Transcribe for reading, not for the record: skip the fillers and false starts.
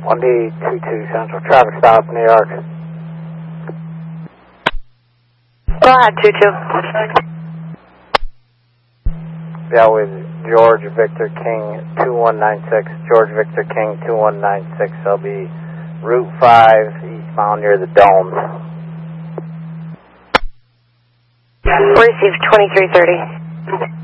1D22 Central, traffic stop, New York. Go ahead, 22. Yeah, with George Victor King 2196, George Victor King 2196. I'll be Route 5 eastbound near the Dome. Receive 2330.